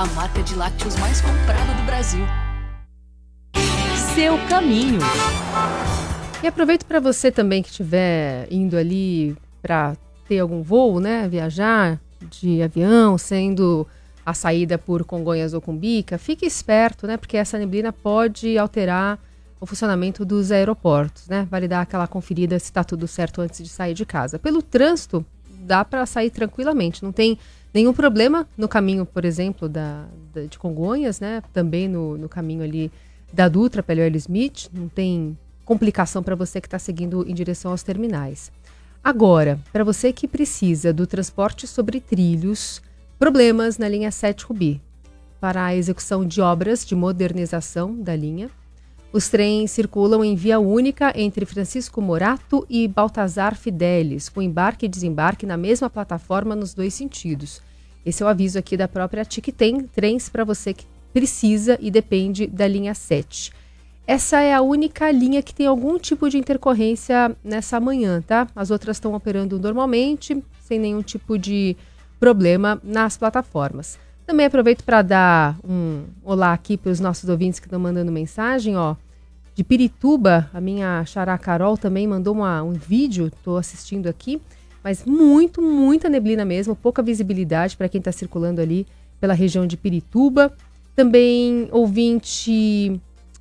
a marca de lácteos mais comprada do Brasil. Seu caminho. E aproveito para você também que estiver indo ali para ter algum voo, né, viajar de avião, sendo a saída por Congonhas ou Cumbica, fique esperto, né, porque essa neblina pode alterar o funcionamento dos aeroportos, né, vale dar aquela conferida se está tudo certo antes de sair de casa. Pelo trânsito, dá para sair tranquilamente, não tem nenhum problema no caminho, por exemplo, de Congonhas, né, também no caminho ali da Dutra, pelo L. Smith, não tem complicação para você que está seguindo em direção aos terminais. Agora, para você que precisa do transporte sobre trilhos, problemas na linha 7 Rubi. Para a execução de obras de modernização da linha, os trens circulam em via única entre Francisco Morato e Baltazar Fidelis, com embarque e desembarque na mesma plataforma nos dois sentidos. Esse é o aviso aqui da própria TIC. Tem trens para você que precisa e depende da linha 7. Essa é a única linha que tem algum tipo de intercorrência nessa manhã, tá? As outras estão operando normalmente, sem nenhum tipo de problema nas plataformas. Também aproveito para dar um olá aqui para os nossos ouvintes que estão mandando mensagem, ó. De Pirituba, a minha xará Carol também mandou um vídeo, estou assistindo aqui, mas muita neblina mesmo, pouca visibilidade para quem está circulando ali pela região de Pirituba. Também ouvinte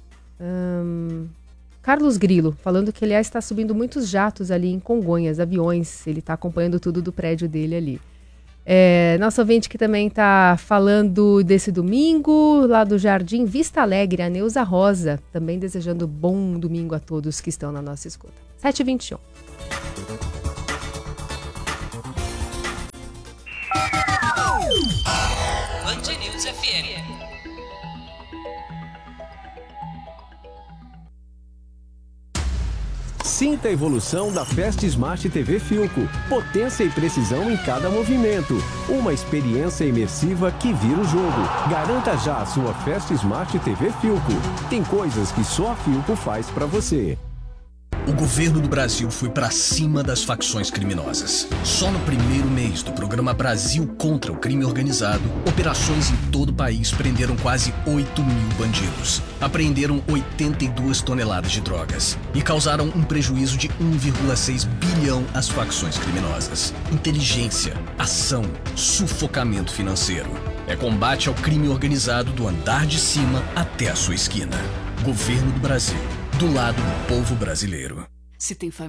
Carlos Grilo, falando que, aliás, está subindo muitos jatos ali em Congonhas, aviões, ele está acompanhando tudo do prédio dele ali. Nosso ouvinte que também está falando desse domingo, lá do Jardim Vista Alegre, a Neuza Rosa, também desejando bom domingo a todos que estão na nossa escuta. 7h21. Band News FM. Sinta a evolução da Fast Smart TV Philco. Potência e precisão em cada movimento. Uma experiência imersiva que vira o jogo. Garanta já a sua Fast Smart TV Philco. Tem coisas que só a Philco faz pra você. O governo do Brasil foi para cima das facções criminosas. Só no primeiro mês do programa Brasil contra o Crime Organizado, operações em todo o país prenderam quase 8 mil bandidos. Apreenderam 82 toneladas de drogas e causaram um prejuízo de 1,6 bilhão às facções criminosas. Inteligência, ação, sufocamento financeiro. É combate ao crime organizado do andar de cima até a sua esquina. Governo do Brasil. Do lado do povo brasileiro. Se tem família.